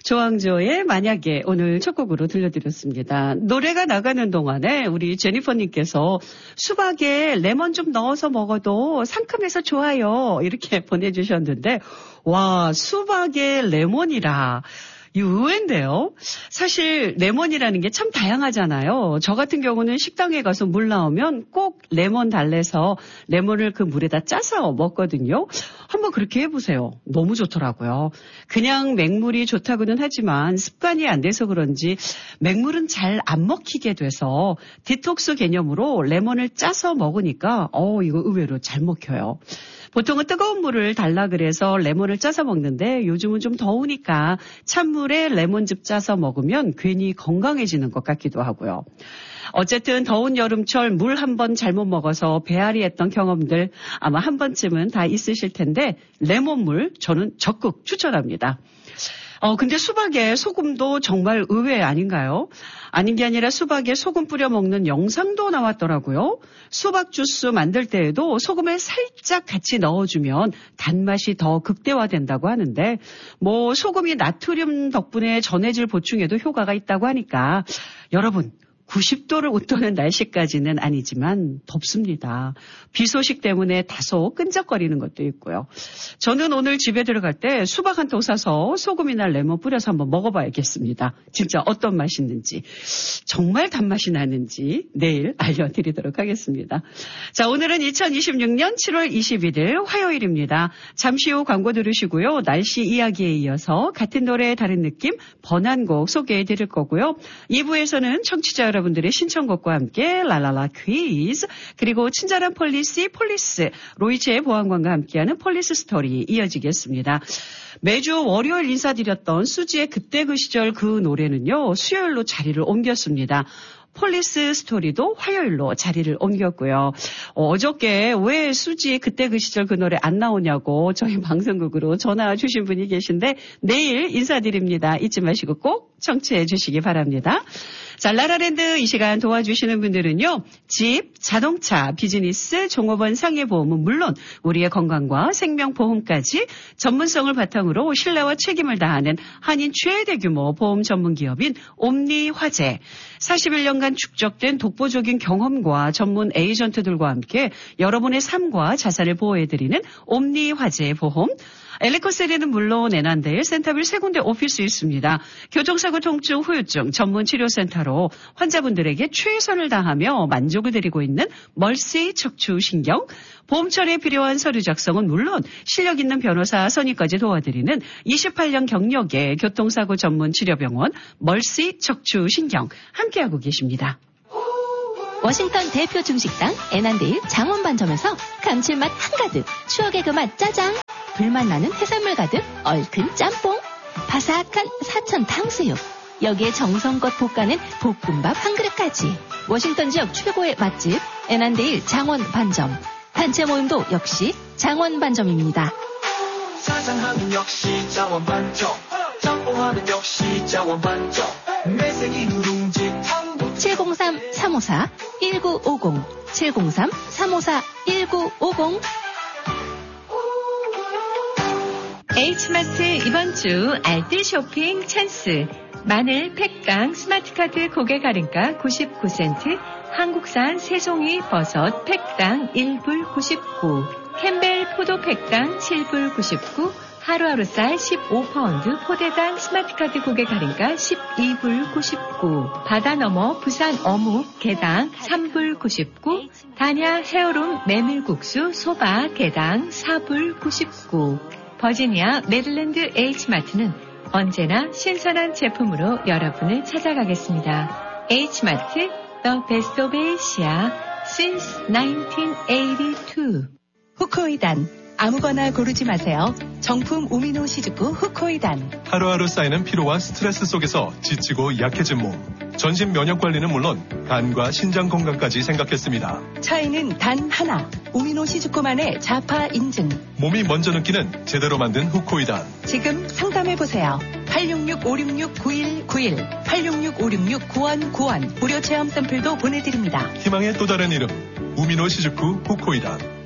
조항조의 만약에 오늘 첫 곡으로 들려드렸습니다. 노래가 나가는 동안에 우리 제니퍼님께서 수박에 레몬 좀 넣어서 먹어도 상큼해서 좋아요. 이렇게 보내주셨는데 와 수박에 레몬이라. 의외인데요. 사실 레몬이라는 게 참 다양하잖아요. 저 같은 경우는 식당에 가서 물 나오면 꼭 레몬 달래서 레몬을 그 물에다 짜서 먹거든요. 한번 그렇게 해보세요. 너무 좋더라고요. 그냥 맹물이 좋다고는 하지만 습관이 안 돼서 그런지 맹물은 잘 안 먹히게 돼서 디톡스 개념으로 레몬을 짜서 먹으니까 이거 의외로 잘 먹혀요. 보통은 뜨거운 물을 달라 그래서 레몬을 짜서 먹는데 요즘은 좀 더우니까 찬물에 레몬즙 짜서 먹으면 괜히 건강해지는 것 같기도 하고요. 어쨌든 더운 여름철 물 한 번 잘못 먹어서 배앓이 했던 경험들 아마 한 번쯤은 다 있으실 텐데 레몬물 저는 적극 추천합니다. 근데 수박에 소금도 정말 의외 아닌가요? 아닌 게 아니라 수박에 소금 뿌려 먹는 영상도 나왔더라고요. 수박 주스 만들 때에도 소금을 살짝 같이 넣어주면 단맛이 더 극대화된다고 하는데 소금이 나트륨 덕분에 전해질 보충에도 효과가 있다고 하니까 여러분 90도를 웃도는 날씨까지는 아니지만 덥습니다. 비 소식 때문에 다소 끈적거리는 것도 있고요. 저는 오늘 집에 들어갈 때 수박 한 통 사서 소금이나 레몬 뿌려서 한번 먹어봐야겠습니다. 진짜 어떤 맛있는지 정말 단맛이 나는지 내일 알려드리도록 하겠습니다. 자, 오늘은 2026년 7월 21일 화요일입니다. 잠시 후 광고 들으시고요. 날씨 이야기에 이어서 같은 노래의 다른 느낌 번안곡 소개해드릴 거고요. 2부에서는 청취자 여러분들의 신청곡과 함께 랄랄라 퀴즈 그리고 친절한 폴리스 로이체의 보안관과 함께하는 폴리스 스토리 이어지겠습니다. 매주 월요일 인사드렸던 수지의 그때 그 시절 그 노래는요. 수요일로 자리를 옮겼습니다. 폴리스 스토리도 화요일로 자리를 옮겼고요. 어저께 왜 수지의 그때 그 시절 그 노래 안 나오냐고 저희 방송국으로 전화 주신 분이 계신데 내일 인사드립니다. 잊지 마시고 꼭 청취해 주시기 바랍니다. 자, 라라랜드 이 시간 도와주시는 분들은요. 집, 자동차, 비즈니스, 종업원 상해보험은 물론 우리의 건강과 생명보험까지 전문성을 바탕으로 신뢰와 책임을 다하는 한인 최대 규모 보험 전문기업인 옴니화재. 41년간 축적된 독보적인 경험과 전문 에이전트들과 함께 여러분의 삶과 자산을 보호해드리는 옴니화재 보험. 엘리코셀에는 물론 애난데일, 센터빌 세 군데 오피스 있습니다. 교통사고 통증 후유증 전문 치료센터로 환자분들에게 최선을 다하며 만족을 드리고 있는 멀시 척추신경, 보험 처리에 필요한 서류 작성은 물론 실력 있는 변호사 선임까지 도와드리는 28년 경력의 교통사고 전문 치료병원 멀시 척추신경 함께하고 계십니다. 워싱턴 대표 중식당 애난데일 장원반점에서 감칠맛 한가득, 추억의 그 맛 짜장, 불맛 나는 해산물 가득 얼큰 짬뽕, 바삭한 사천 탕수육, 여기에 정성껏 볶아낸 볶음밥 한 그릇까지. 워싱턴 지역 최고의 맛집 애난데일 장원반점. 단체 모임도 역시 장원반점입니다. 사장하면 역시 장원반점, 짬뽕하면 역시 장원반점, 매생이 누룽지 탕도 703-354-1950 703-354-1950 H마트 이번 주 알뜰 쇼핑 찬스. 마늘 팩당 스마트카드 고객 할인가 99센트, 한국산 새송이 버섯 팩당 1불 99, 캠벨 포도 팩당 7불 99, 하루하루 쌀 15파운드 포대당 스마트카드 고객 할인가 12불 99, 바다 너머 부산 어묵 개당 3불 99, 다냐 헤어룸 메밀국수 소바 개당 4불 99. 버지니아 메릴랜드 H마트는 언제나 신선한 제품으로 여러분을 찾아가겠습니다. H마트, The Best of Asia since 1982. 후코이단, 아무거나 고르지 마세요. 정품 우미노 시즈쿠 후코이단. 하루하루 쌓이는 피로와 스트레스 속에서 지치고 약해진 몸. 전신 면역 관리는 물론 간과 신장 건강까지 생각했습니다. 차이는 단 하나. 우미노 시즈쿠만의 자파 인증. 몸이 먼저 느끼는 제대로 만든 후코이단. 지금 상담해보세요. 866-566-9191 866-566-9191 무료 체험 샘플도 보내드립니다. 희망의 또 다른 이름 우미노 시즈쿠 후코이단.